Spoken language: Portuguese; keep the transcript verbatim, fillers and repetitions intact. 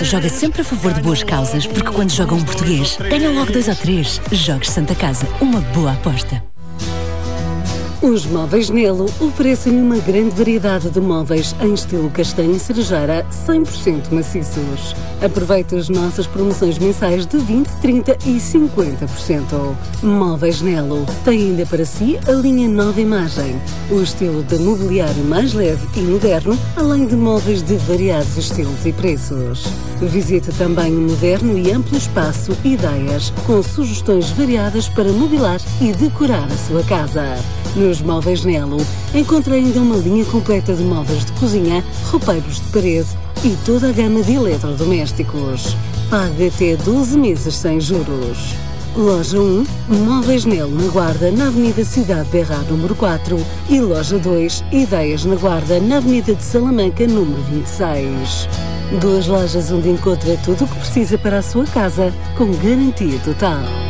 Santa joga sempre a favor de boas causas, porque quando joga um português, ganha logo dois ou três. Jogues Santa Casa, uma boa aposta. Os Móveis Nelo oferecem uma grande variedade de móveis em estilo castanho e cerejeira cem por cento maciços. Aproveite as nossas promoções mensais de vinte, trinta e cinquenta por cento. Móveis Nelo tem ainda para si a linha Nova Imagem, o estilo de mobiliário mais leve e moderno, além de móveis de variados estilos e preços. Visite também o moderno e amplo espaço Ideias, com sugestões variadas para mobilar e decorar a sua casa. Nos Móveis Nelo, encontra ainda uma linha completa de móveis de cozinha, roupeiros de parede e toda a gama de eletrodomésticos. Pague até doze meses sem juros. Loja um, Móveis Nelo na Guarda, na Avenida Cidade Berra, número quatro, e Loja dois, Ideias na Guarda, na Avenida de Salamanca, número vinte e seis. Duas lojas onde encontra tudo o que precisa para a sua casa, com garantia total.